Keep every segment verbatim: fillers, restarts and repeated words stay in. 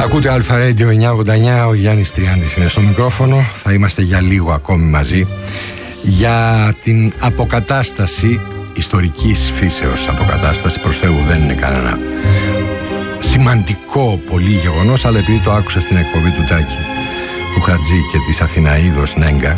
Ακούτε Αλφα Radio εννιακόσια ογδόντα εννιά, ο Γιάννης Τριάντης είναι στο μικρόφωνο. Θα είμαστε για λίγο ακόμη μαζί για την αποκατάσταση, ιστορικής φύσεως αποκατάσταση, προς Θεού δεν είναι κανένα σημαντικό πολύ γεγονός, αλλά επειδή το άκουσα στην εκπομπή του Τάκη, του Χατζή και της Αθηναίδος Νέγκα,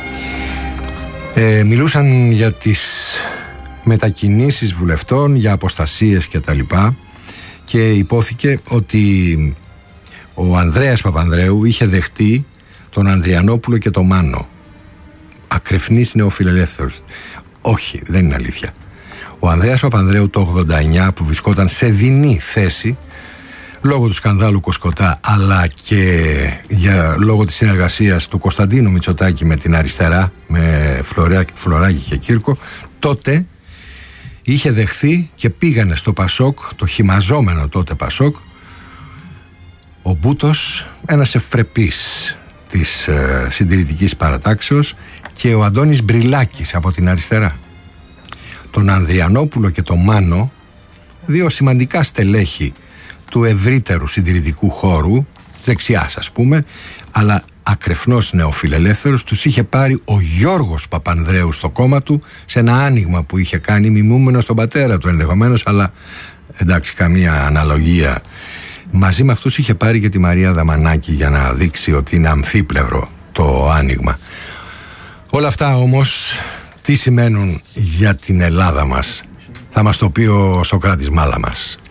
ε, μιλούσαν για τις μετακινήσεις βουλευτών, για αποστασίες και τα λοιπά, και υπόθηκε ότι ο Ανδρέας Παπανδρέου είχε δεχτεί τον Ανδριανόπουλο και τον Μάνο. Ακρεφνής νεοφιλελεύθερος. Όχι, δεν είναι αλήθεια. Ο Ανδρέας Παπανδρέου το ογδόντα εννιά, που βρισκόταν σε δεινή θέση λόγω του σκανδάλου Κοσκοτά, αλλά και για, λόγω της συνεργασίας του Κωνσταντίνου Μητσοτάκη με την αριστερά, με Φλωράκη, Φλωράκη και Κύρκο, τότε είχε δεχθεί και πήγανε στο Πασόκ, το χυμαζόμενο τότε Πασόκ, ο Μπούτος, ένας ευπρεπής της ε, συντηρητικής παρατάξεως, και ο Αντώνης Μπριλάκης από την αριστερά. Τον Ανδριανόπουλο και τον Μάνο, δύο σημαντικά στελέχη του ευρύτερου συντηρητικού χώρου, δεξιάς ας πούμε, αλλά ακρεφνώς νεοφιλελεύθερος, τους είχε πάρει ο Γιώργος Παπανδρέου στο κόμμα του, σε ένα άνοιγμα που είχε κάνει, μιμούμενο στον πατέρα του ενδεχομένως, αλλά εντάξει, καμία αναλογία. Μαζί με αυτούς είχε πάρει και τη Μαρία Δαμανάκη για να δείξει ότι είναι αμφίπλευρο το άνοιγμα. Όλα αυτά όμως τι σημαίνουν για την Ελλάδα μας, θα μας το πει ο Σωκράτης Μάλαμας.